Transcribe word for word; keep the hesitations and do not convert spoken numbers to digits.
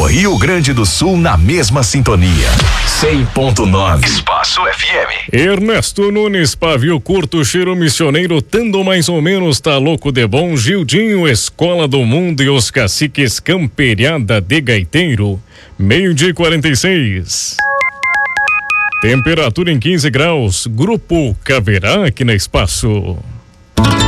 Rio Grande do Sul na mesma sintonia. cem ponto nove. Espaço F M. Ernesto Nunes, pavio curto, cheiro missioneiro, tando mais ou menos, tá louco de bom. Gildinho, Escola do Mundo e os Caciques, camperiada de gaiteiro. Meio-dia e quarenta e seis. Temperatura em quinze graus. Grupo Caverá aqui na Espaço.